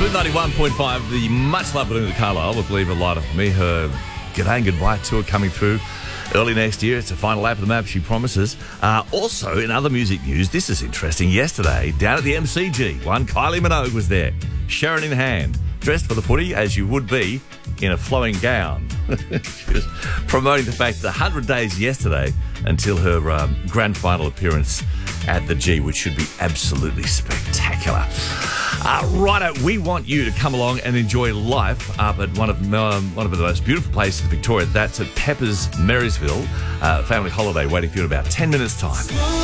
Smooth 91.5, the much loved Belinda Carlisle with Leave a Light On Me. Her G'day and Goodbye tour coming through early next year. It's a final lap of the map, she promises. Also, in other music news, this is interesting. Yesterday, down at the MCG, Kylie Minogue was there, Sharon in hand, dressed for the footy as you would be in a flowing gown. She was promoting the fact that 100 days yesterday until her grand final appearance at the G, which should be absolutely spectacular. Righto, we want you to come along and enjoy life up at one of the most beautiful places in Victoria. That's at Pepper's Marysville. Family holiday waiting for you in about 10 minutes' time.